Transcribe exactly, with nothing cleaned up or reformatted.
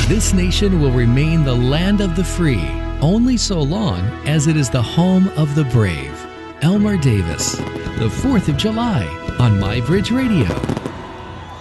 This nation will remain the land of the free only so long as it is the home of the brave. Elmer Davis, the fourth of July on My Bridge Radio.